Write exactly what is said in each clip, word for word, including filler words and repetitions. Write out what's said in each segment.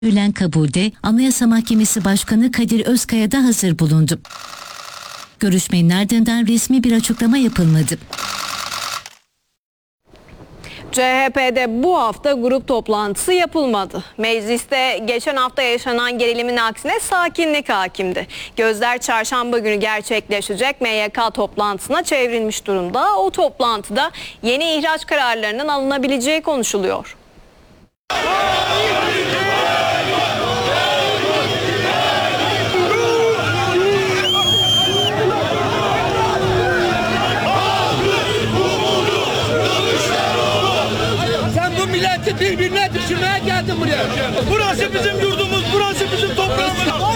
Görülen kabulde Anayasa Mahkemesi Başkanı Kadir Özkaya da hazır bulundu. Görüşmenin ardından resmi bir açıklama yapılmadı. C H P'de bu hafta grup toplantısı yapılmadı. Mecliste geçen hafta yaşanan gerilimin aksine sakinlik hakimdi. Gözler çarşamba günü gerçekleşecek M Y K toplantısına çevrilmiş durumda. O toplantıda yeni ihraç kararlarının alınabileceği konuşuluyor. Milleti birbirine düşürmeye geldim buraya. Burası bizim yurdumuz, burası bizim toprağımız.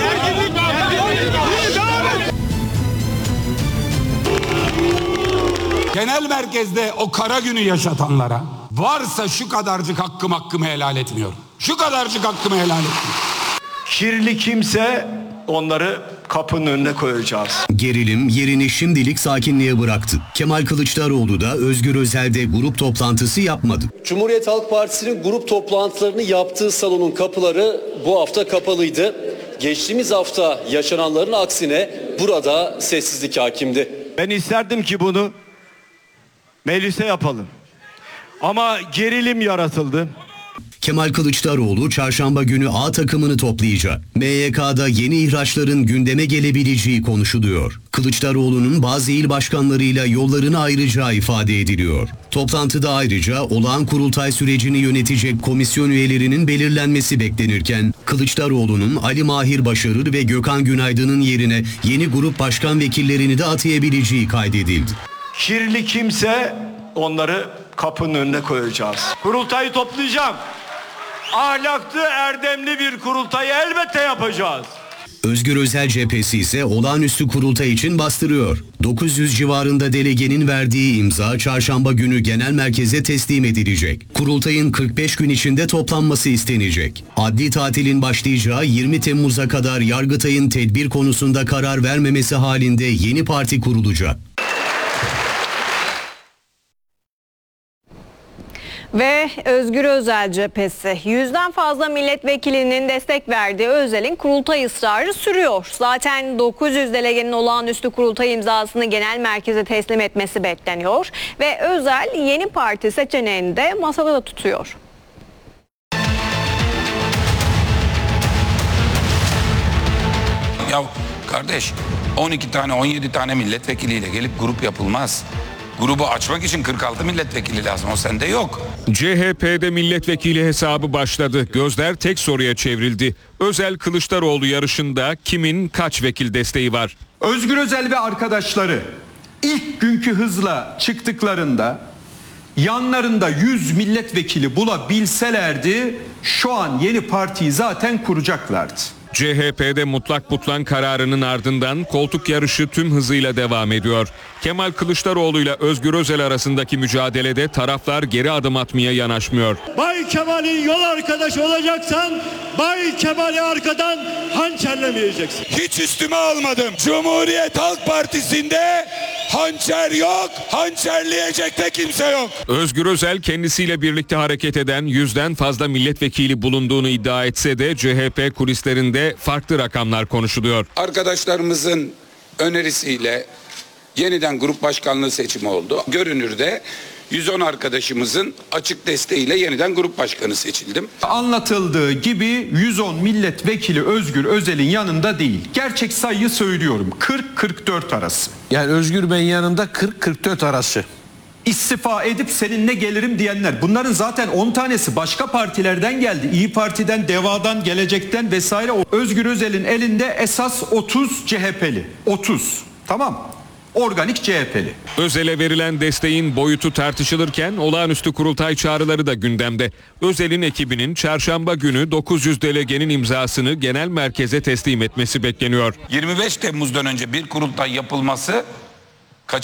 Genel merkezde o kara günü yaşatanlara varsa şu kadarcık hakkım hakkımı helal etmiyorum. Şu kadarcık hakkımı helal etmiyorum. Kirli kimse onları kapının önüne koyacağız. Gerilim yerini şimdilik sakinliğe bıraktı. Kemal Kılıçdaroğlu da Özgür Özel'de grup toplantısı yapmadı. Cumhuriyet Halk Partisi'nin grup toplantılarını yaptığı salonun kapıları bu hafta kapalıydı. Geçtiğimiz hafta yaşananların aksine burada sessizlik hakimdi. Ben isterdim ki bunu meclise yapalım. Ama gerilim yaratıldı. Kemal Kılıçdaroğlu çarşamba günü A takımını toplayacak. M Y K'da yeni ihraçların gündeme gelebileceği konuşuluyor. Kılıçdaroğlu'nun bazı il başkanlarıyla yollarını ayıracağı ifade ediliyor. Toplantıda ayrıca olağan kurultay sürecini yönetecek komisyon üyelerinin belirlenmesi beklenirken Kılıçdaroğlu'nun Ali Mahir Başarır ve Gökhan Günaydın'ın yerine yeni grup başkan vekillerini de atayabileceği kaydedildi. Kirli kimse onları kapının önüne koyacağız. Kurultayı toplayacağım. Ahlaklı, erdemli bir kurultayı elbette yapacağız. Özgür Özel cephesi ise olağanüstü kurultay için bastırıyor. dokuz yüz civarında delegenin verdiği imza çarşamba günü genel merkeze teslim edilecek. Kurultayın kırk beş gün içinde toplanması istenecek. Adli tatilin başlayacağı yirmi Temmuz'a kadar Yargıtay'ın tedbir konusunda karar vermemesi halinde yeni parti kurulacak. Ve Özgür Özel cephesi, yüzden fazla milletvekilinin destek verdiği Özel'in kurultay ısrarı sürüyor. Zaten dokuz yüz delegenin olağanüstü kurultay imzasını genel merkeze teslim etmesi bekleniyor. Ve Özel yeni parti seçeneğini de masada da tutuyor. Ya kardeş, on iki tane on yedi tane milletvekiliyle gelip grup yapılmaz. Grubu açmak için kırk altı milletvekili lazım. O sende yok. C H P'de milletvekili hesabı başladı. Gözler tek soruya çevrildi. Özel Kılıçdaroğlu yarışında kimin kaç vekil desteği var? Özgür Özel ve arkadaşları ilk günkü hızla çıktıklarında yanlarında yüz milletvekili bulabilselerdi şu an yeni partiyi zaten kuracaklardı. C H P'de mutlak butlan kararının ardından koltuk yarışı tüm hızıyla devam ediyor. Kemal Kılıçdaroğlu ile Özgür Özel arasındaki mücadelede taraflar geri adım atmaya yanaşmıyor. Bay Kemal'in yol arkadaşı olacaksan Bay Kemal'i arkadan hançerlemeyeceksin. Hiç üstüme almadım. Cumhuriyet Halk Partisi'nde hançer yok, hançerleyecek de kimse yok. Özgür Özel kendisiyle birlikte hareket eden yüzden fazla milletvekili bulunduğunu iddia etse de C H P kulislerinde farklı rakamlar konuşuluyor. Arkadaşlarımızın önerisiyle yeniden grup başkanlığı seçimi oldu. Görünürde yüz on arkadaşımızın açık desteğiyle yeniden grup başkanı seçildim. Anlatıldığı gibi yüz on milletvekili Özgür Özel'in yanında değil. Gerçek sayıyı söylüyorum, kırk kırk dört arası. Yani Özgür Bey'in yanında kırk kırk dört arası. İstifa edip seninle gelirim diyenler. Bunların zaten on tanesi başka partilerden geldi. İyi Parti'den, DEVA'dan, Gelecek'ten vesaire. Özgür Özel'in elinde esas otuz C H P'li. otuz. Tamam. Organik C H P'li. Özel'e verilen desteğin boyutu tartışılırken olağanüstü kurultay çağrıları da gündemde. Özel'in ekibinin çarşamba günü dokuz yüz delegenin imzasını genel merkeze teslim etmesi bekleniyor. yirmi beş Temmuz'dan önce bir kurultay yapılması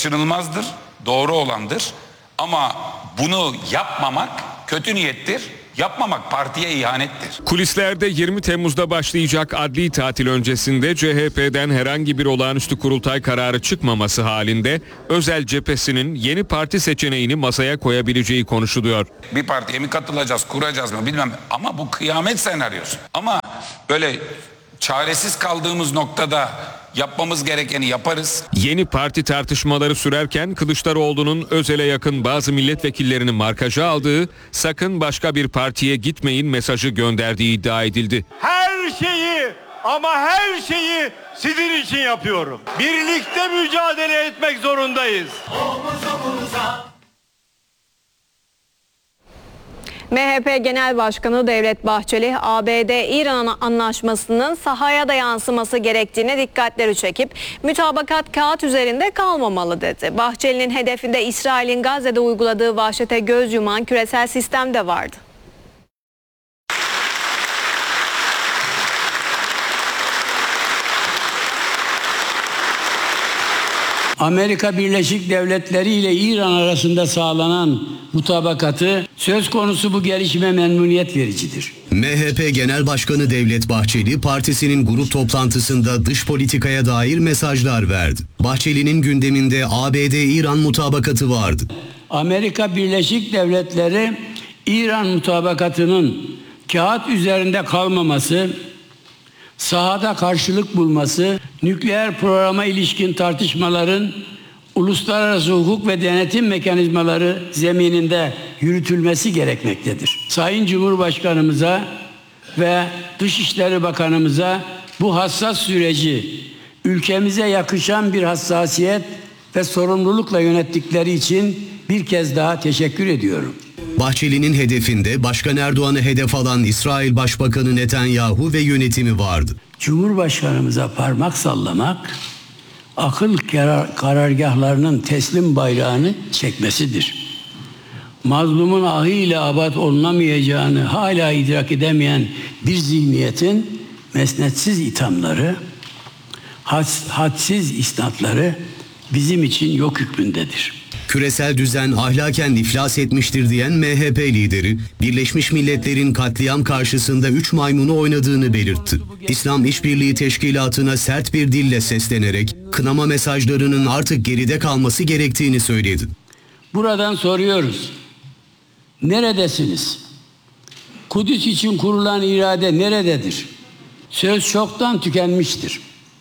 kaçınılmazdır, doğru olandır. Ama bunu yapmamak kötü niyettir, Yapmamak partiye ihanettir. Kulislerde yirmi Temmuz'da başlayacak adli tatil öncesinde C H P'den herhangi bir olağanüstü kurultay kararı çıkmaması halinde Özel cephesinin yeni parti seçeneğini masaya koyabileceği konuşuluyor. Bir partiye mi katılacağız, kuracağız mı bilmem ama bu kıyamet senaryosu. Ama böyle çaresiz kaldığımız noktada yapmamız gerekeni yaparız. Yeni parti tartışmaları sürerken Kılıçdaroğlu'nun Özel'e yakın bazı milletvekillerini markaja aldığı, sakın başka bir partiye gitmeyin mesajı gönderdiği iddia edildi. Her şeyi ama her şeyi sizin için yapıyorum. Birlikte mücadele etmek zorundayız. M H P Genel Başkanı Devlet Bahçeli, A B D-İran anlaşmasının sahaya da yansıması gerektiğine dikkatleri çekip mütabakat kağıt üzerinde kalmamalı dedi. Bahçeli'nin hedefinde İsrail'in Gazze'de uyguladığı vahşete göz yuman küresel sistem de vardı. Amerika Birleşik Devletleri ile İran arasında sağlanan mutabakatı söz konusu bu gelişme memnuniyet vericidir. M H P Genel Başkanı Devlet Bahçeli partisinin grup toplantısında dış politikaya dair mesajlar verdi. Bahçeli'nin gündeminde A B D-İran mutabakatı vardı. Amerika Birleşik Devletleri İran mutabakatının kağıt üzerinde kalmaması, sahada karşılık bulması, nükleer programa ilişkin tartışmaların uluslararası hukuk ve denetim mekanizmaları zemininde yürütülmesi gerekmektedir. Sayın Cumhurbaşkanımıza ve Dışişleri Bakanımıza bu hassas süreci ülkemize yakışan bir hassasiyet ve sorumlulukla yönettikleri için bir kez daha teşekkür ediyorum. Bahçeli'nin hedefinde Başkan Erdoğan'ı hedef alan İsrail Başbakanı Netanyahu ve yönetimi vardı. Cumhurbaşkanımıza parmak sallamak, akıl karar, karargahlarının teslim bayrağını çekmesidir. Mazlumun ahıyla abat olunamayacağını hala idrak edemeyen bir zihniyetin mesnetsiz ithamları, had, hadsiz isnatları bizim için yok hükmündedir. Küresel düzen ahlaken iflas etmiştir diyen M H P lideri, Birleşmiş Milletler'in katliam karşısında üç maymunu oynadığını belirtti. İslam İşbirliği Teşkilatı'na sert bir dille seslenerek kınama mesajlarının artık geride kalması gerektiğini söyledi. Buradan soruyoruz. Neredesiniz? Kudüs için kurulan irade nerededir? Söz çoktan tükenmiştir.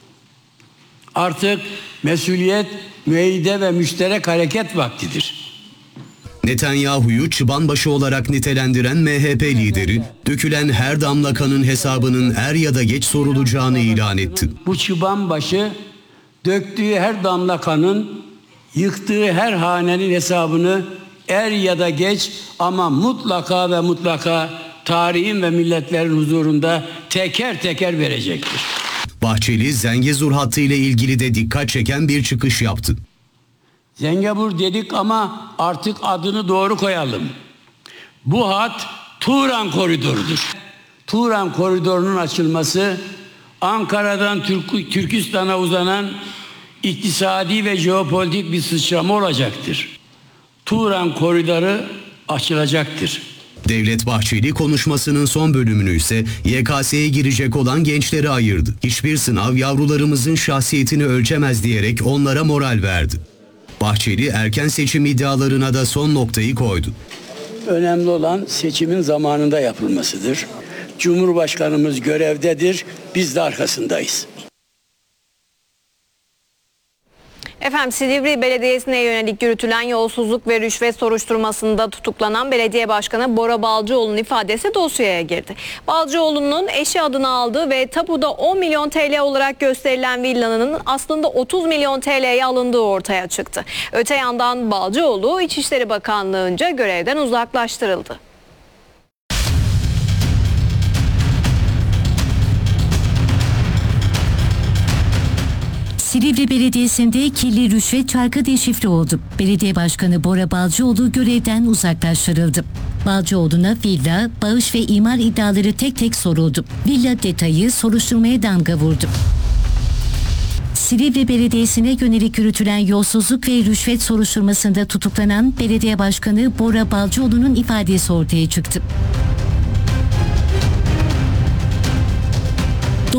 Artık mesuliyet, müeyyide ve müşterek hareket vaktidir. Netanyahu'yu çıbanbaşı olarak nitelendiren M H P lideri, dökülen her damla kanın hesabının er ya da geç sorulacağını ilan etti. Bu çıbanbaşı döktüğü her damla kanın, yıktığı her hanenin hesabını er ya da geç ama mutlaka ve mutlaka tarihin ve milletlerin huzurunda teker teker verecektir. Bahçeli, Zengezur hattı ile ilgili de dikkat çeken bir çıkış yaptı. Zengezur dedik ama artık adını doğru koyalım. Bu hat Turan Koridoru'dur. Turan Koridoru'nun açılması Ankara'dan Türk, Türkistan'a uzanan iktisadi ve jeopolitik bir sıçrama olacaktır. Turan Koridoru açılacaktır. Devlet Bahçeli konuşmasının son bölümünü ise Y K S'ye girecek olan gençlere ayırdı. Hiçbir sınav yavrularımızın şahsiyetini ölçemez diyerek onlara moral verdi. Bahçeli erken seçim iddialarına da son noktayı koydu. Önemli olan seçimin zamanında yapılmasıdır. Cumhurbaşkanımız görevdedir, biz de arkasındayız. Efendim, Silivri Belediyesi'ne yönelik yürütülen yolsuzluk ve rüşvet soruşturmasında tutuklanan belediye başkanı Bora Balcıoğlu'nun ifadesi dosyaya girdi. Balcıoğlu'nun eşi adını aldığı ve tapuda on milyon T L olarak gösterilen villanın aslında otuz milyon T L'ye alındığı ortaya çıktı. Öte yandan Balcıoğlu İçişleri Bakanlığı'nca görevden uzaklaştırıldı. Silivri Belediyesi'nde kirli rüşvet çarkı deşifre oldu. Belediye Başkanı Bora Balcıoğlu görevden uzaklaştırıldı. Balcıoğlu'na villa, bağış ve imar iddiaları tek tek soruldu. Villa detayı soruşturmaya damga vurdu. Silivri Belediyesi'ne yönelik yürütülen yolsuzluk ve rüşvet soruşturmasında tutuklanan Belediye Başkanı Bora Balcıoğlu'nun ifadesi ortaya çıktı.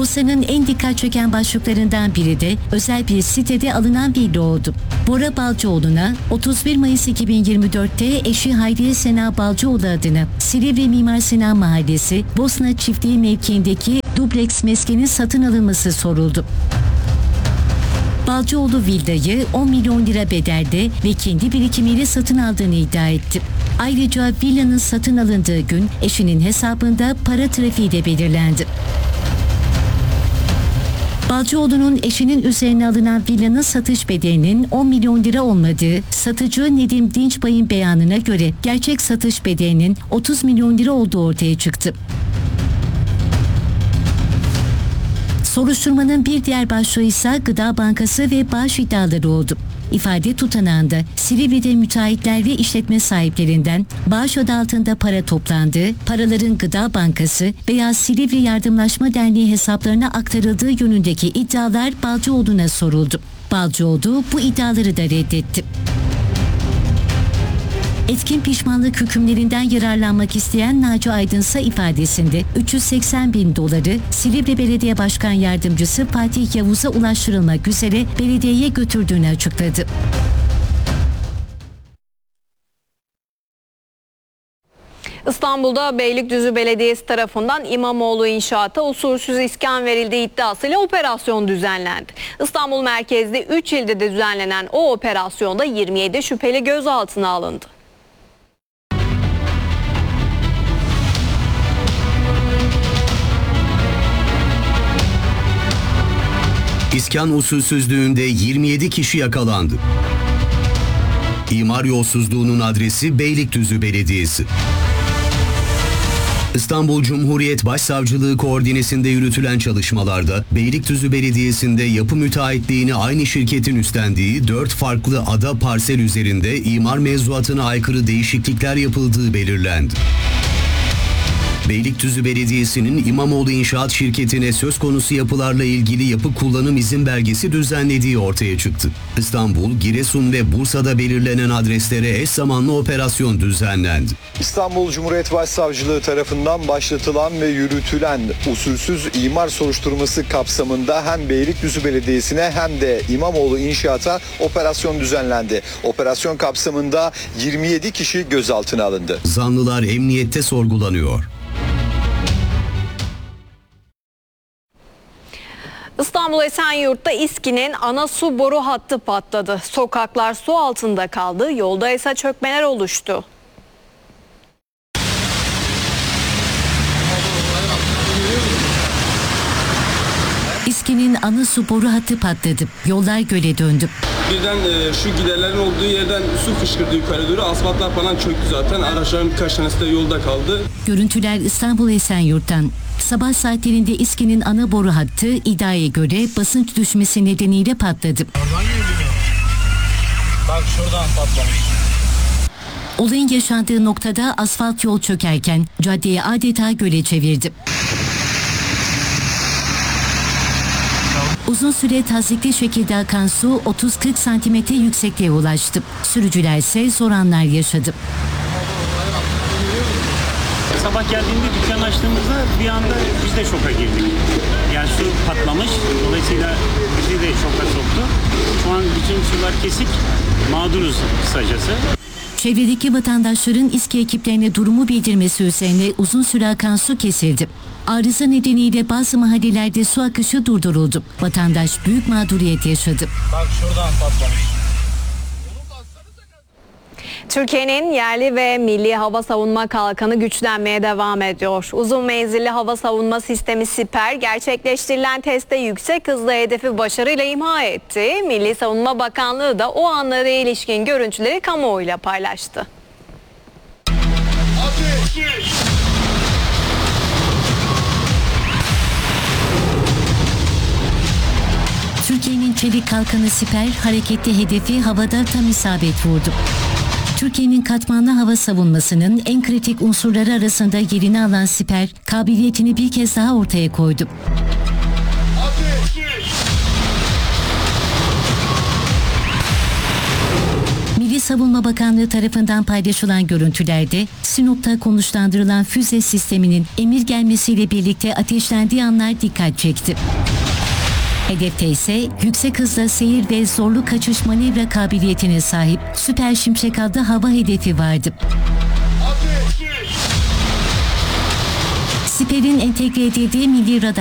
Dosyanın en dikkat çeken başlıklarından biri de özel bir sitede alınan villa oldu. Bora Balcıoğlu'na otuz bir Mayıs iki bin yirmi dört'te eşi Hayriye Sena Balcıoğlu adına Silivri Mimar Sinan Mahallesi Bosna Çiftliği mevkiindeki dubleks meskenin satın alınması soruldu. Balcıoğlu villayı on milyon lira bedelde ve kendi birikimiyle satın aldığını iddia etti. Ayrıca villanın satın alındığı gün eşinin hesabında para trafiği de belirlendi. Balcıoğlu'nun eşinin üzerine alınan villanın satış bedelinin on milyon lira olmadığı, satıcı Nedim Dinçbay'ın beyanına göre gerçek satış bedelinin otuz milyon lira olduğu ortaya çıktı. Soruşturmanın bir diğer başlığı ise Gıda Bankası ve bağış iddiaları oldu. İfade tutanağında Silivri'de müteahhitler ve işletme sahiplerinden bağış adı altında para toplandığı, paraların Gıda Bankası veya Silivri Yardımlaşma Derneği hesaplarına aktarıldığı yönündeki iddialar Balcıoğlu'na soruldu. Balcıoğlu bu iddiaları da reddetti. Etkin pişmanlık hükümlerinden yararlanmak isteyen Naci Aydınsa ifadesinde üç yüz seksen bin doları Silivri Belediye Başkan Yardımcısı Fatih Yavuz'a ulaştırılmak üzere belediyeye götürdüğünü açıkladı. İstanbul'da Beylikdüzü Belediyesi tarafından İmamoğlu inşaata usulsüz iskan verildiği iddiasıyla operasyon düzenlendi. İstanbul merkezli üç ilde de düzenlenen o operasyonda yirmi yedi şüpheli gözaltına alındı. İskan usulsüzlüğünde yirmi yedi kişi yakalandı. İmar yolsuzluğunun adresi Beylikdüzü Belediyesi. İstanbul Cumhuriyet Başsavcılığı koordinesinde yürütülen çalışmalarda Beylikdüzü Belediyesi'nde yapı müteahhitliğini aynı şirketin üstlendiği dört farklı ada parsel üzerinde imar mevzuatına aykırı değişiklikler yapıldığı belirlendi. Beylikdüzü Belediyesi'nin İmamoğlu İnşaat Şirketi'ne söz konusu yapılarla ilgili yapı kullanım izin belgesi düzenlediği ortaya çıktı. İstanbul, Giresun ve Bursa'da belirlenen adreslere eş zamanlı operasyon düzenlendi. İstanbul Cumhuriyet Başsavcılığı tarafından başlatılan ve yürütülen usulsüz imar soruşturması kapsamında hem Beylikdüzü Belediyesi'ne hem de İmamoğlu İnşaat'a operasyon düzenlendi. Operasyon kapsamında yirmi yedi kişi gözaltına alındı. Zanlılar emniyette sorgulanıyor. İstanbul Esenyurt'ta İSKİ'nin ana su boru hattı patladı. Sokaklar su altında kaldı, yolda ise çökmeler oluştu. İSKİ'nin ana su boru hattı patladı. Yollar göle döndü. Birden e, şu giderlerin olduğu yerden su fışkırdı yukarı doğru. Asfaltlar falan çöktü zaten. Araçların birkaç tanesi de yolda kaldı. Görüntüler İstanbul Esenyurt'tan. Sabah saatlerinde İSKİ'nin ana boru hattı iddiaya göre basınç düşmesi nedeniyle patladı. Bak şuradan patlamış. Olayın yaşandığı noktada asfalt yol çökerken caddeyi adeta göle çevirdi. Uzun süre tazyikli şekilde akan su otuz kırk santimetre yüksekliğe ulaştı. Sürücüler ise zor anlar yaşadı. Sabah geldiğinde dükkan açtığımızda bir anda biz de şoka girdik. Yani su patlamış, dolayısıyla bizi de şoka soktu. Şu an bütün sular kesik, mağduruz kısacası. Çevredeki vatandaşların İSKİ ekiplerine durumu bildirmesi üzerine uzun süre akan su kesildi. Arıza nedeniyle bazı mahallelerde su akışı durduruldu. Vatandaş büyük mağduriyet yaşadı. Bak şuradan patlamış. Türkiye'nin yerli ve milli hava savunma kalkanı güçlenmeye devam ediyor. Uzun menzilli hava savunma sistemi Siper gerçekleştirilen testte yüksek hızlı hedefi başarıyla imha etti. Milli Savunma Bakanlığı da o anlara ilişkin görüntüleri kamuoyuyla paylaştı. Türkiye'nin çelik kalkanı Siper hareketli hedefi havada tam isabet vurdu. Türkiye'nin katmanlı hava savunmasının en kritik unsurları arasında yerini alan Siper, kabiliyetini bir kez daha ortaya koydu. Milli Savunma Bakanlığı tarafından paylaşılan görüntülerde Sinop'ta konuşlandırılan füze sisteminin emir gelmesiyle birlikte ateşlendiği anlar dikkat çekti. Hedefte ise yüksek hızla seyir ve zorlu kaçış manevra kabiliyetine sahip Süper Şimşek adlı hava hedefi vardı. Siper'in entegre edildiği milli radar